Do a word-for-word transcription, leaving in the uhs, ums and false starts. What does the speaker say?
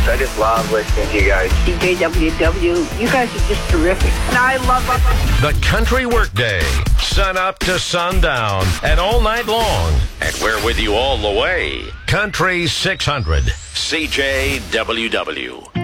I just love listening to you guys. D J W W, you guys are just terrific. And I love it. The Country Workday, sun up to sundown and all night long. And we're with you all the way. Country six hundred, C J W W.